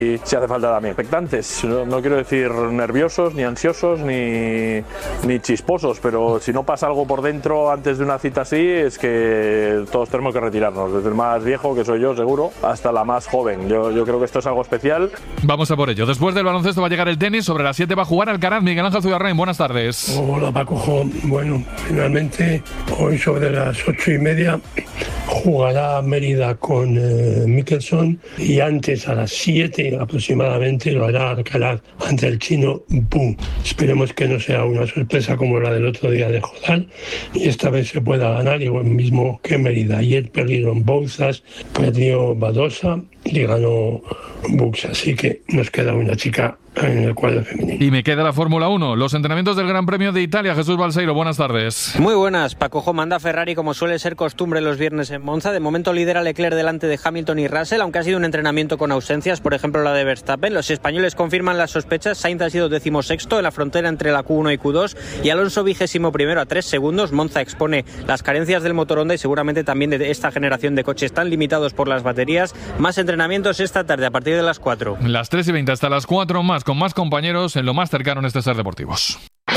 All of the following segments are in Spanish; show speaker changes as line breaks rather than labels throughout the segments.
Y si hace falta también expectantes, no quiero decir nerviosos, ni ansiosos, ni chisposos, pero si no pasa algo por dentro antes de una cita así, es que todos tenemos que retirarnos, desde el más viejo, que soy yo seguro, hasta la más joven. Yo creo que esto es algo especial.
Vamos a por ello. Después del baloncesto va a llegar el tenis, sobre las 7 va a jugar Alcaraz. Miguel Ángel Zugarrain, buenas tardes.
Hola Paco, bueno, finalmente hoy sobre las 8:30 jugará Mérida con Mickelson y antes a las 7 aproximadamente lo hará Alcaraz ante el chino Bu. Esperemos que no sea una sorpresa como la del otro día de Jordán y esta vez se pueda ganar igual mismo que Mérida. Ayer perdieron Bouzas, perdió Badosa y ganó Bux, así que nos queda una chica en el cuadro femenino.
Y me queda la Fórmula 1, los entrenamientos del Gran Premio de Italia. Jesús Balseiro, buenas tardes.
Muy buenas. Paco, manda Ferrari como suele ser costumbre los viernes en Monza. De momento lidera Leclerc delante de Hamilton y Russell, aunque ha sido un entrenamiento con ausencias, por ejemplo la de Verstappen. Los españoles confirman las sospechas. Sainz ha sido 16º en la frontera entre la Q1 y Q2 y Alonso 21º a 3 segundos. Monza expone las carencias del motor Honda y seguramente también de esta generación de coches tan limitados por las baterías. Más entrenamientos esta tarde a partir de las 4.
Las 3:20 hasta las 4 más, con más compañeros en lo más cercano en este Ser Deportivos.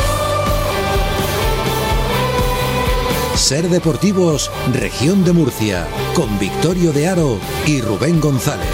Ser Deportivos, Región de Murcia, con Victorio de Aro y Rubén González.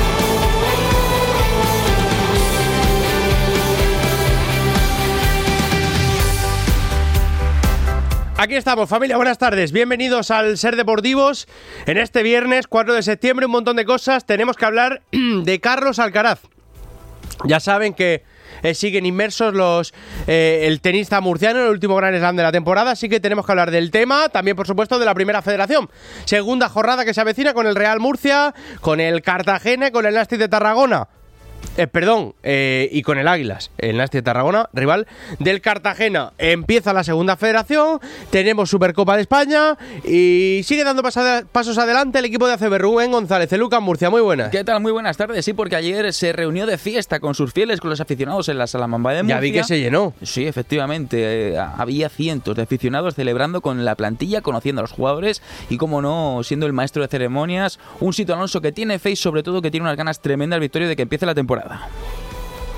Aquí estamos, familia, buenas tardes, bienvenidos al Ser Deportivos. En este viernes 4 de septiembre, un montón de cosas, tenemos que hablar de Carlos Alcaraz. Ya saben que siguen inmersos el tenista murciano en el último Grand Slam de la temporada, así que tenemos que hablar del tema, también por supuesto de la Primera Federación. Segunda jornada que se avecina con el Real Murcia, con el Cartagena y con el Nàstic de Tarragona. Y con el Águilas, el Nàstic de Tarragona, rival del Cartagena. Empieza la segunda federación, tenemos Supercopa de España y sigue dando pasos adelante el equipo de ACB. Rubén González, el Lucas Murcia, muy buenas.
¿Qué tal? Muy buenas tardes. Sí, porque ayer se reunió de fiesta con sus fieles, con los aficionados en la Sala Mamba de Murcia.
Ya vi que se llenó.
Sí, efectivamente, había cientos de aficionados celebrando con la plantilla, conociendo a los jugadores y, como no, siendo el maestro de ceremonias, un Sito Alonso que tiene fe y sobre todo que tiene unas ganas tremendas, Victorio, de que empiece la temporada.